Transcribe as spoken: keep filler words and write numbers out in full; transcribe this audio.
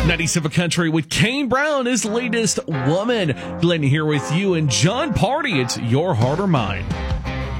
ninety-seven Country with Kane Brown, his latest Woman. Glenn here with you and John Party. It's Your Heart or Mine.